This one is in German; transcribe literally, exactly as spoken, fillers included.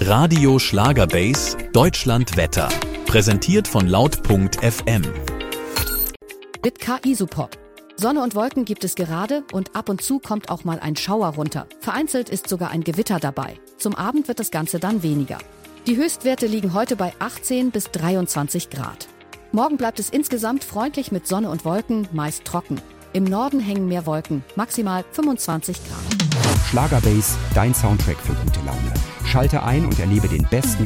Radio Schlagerbase Deutschland Wetter. Präsentiert von laut punkt f m. Mit K I-Support. Sonne und Wolken gibt es gerade und ab und zu kommt auch mal ein Schauer runter. Vereinzelt ist sogar ein Gewitter dabei. Zum Abend wird das Ganze dann weniger. Die Höchstwerte liegen heute bei achtzehn bis dreiundzwanzig Grad. Morgen bleibt es insgesamt freundlich mit Sonne und Wolken, meist trocken. Im Norden hängen mehr Wolken, maximal fünfundzwanzig Grad. Schlagerbase, dein Soundtrack für gute Laune. Schalte ein und erlebe den besten